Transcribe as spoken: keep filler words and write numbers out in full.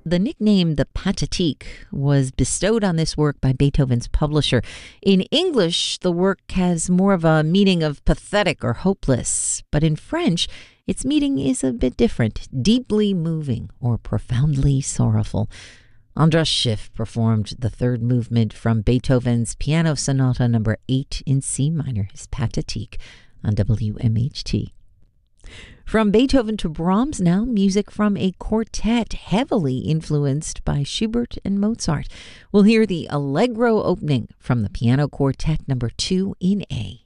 The nickname the Pathétique was bestowed on this work by Beethoven's publisher. In English, the work has more of a meaning of pathetic or hopeless, but in French, its meaning is a bit different, deeply moving or profoundly sorrowful. Andras Schiff performed the third movement from Beethoven's Piano Sonata number eight in C minor, his Pathétique, on W M H T. From Beethoven to Brahms now, music from a quartet heavily influenced by Schubert and Mozart. We'll hear the Allegro opening from the Piano Quartet number two in A.